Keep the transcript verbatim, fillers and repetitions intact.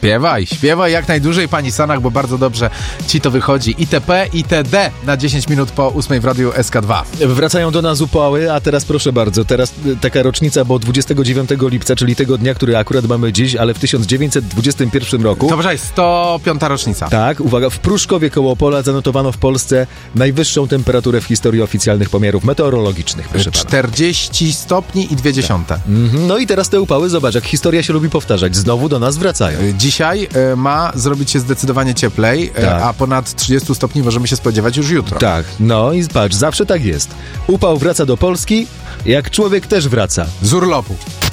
Śpiewaj, śpiewaj jak najdłużej, pani Sanach, bo bardzo dobrze ci to wychodzi. I T P, i T D na dziesięć minut po ósmej w Radiu S K dwa. Wracają do nas upały, a teraz proszę bardzo, teraz taka rocznica, bo dwudziestego dziewiątego lipca, czyli tego dnia, który akurat mamy dziś, ale w tysiąc dziewięćset dwudziestym pierwszym roku. To jest sto piąta rocznica. Tak, uwaga, w Pruszkowie koło Opola zanotowano w Polsce najwyższą temperaturę w historii oficjalnych pomiarów meteorologicznych, proszę pana. czterdzieści stopni i dwie dziesiąte. Tak. Mhm. No i teraz te upały, zobacz, jak historia się lubi powtarzać, znowu do nas wracają. Dzisiaj e, ma zrobić się zdecydowanie cieplej, e, tak. a ponad trzydzieści stopni możemy się spodziewać już jutro. Tak, no i patrz, zawsze tak jest. Upał wraca do Polski, jak człowiek też wraca. Z urlopu.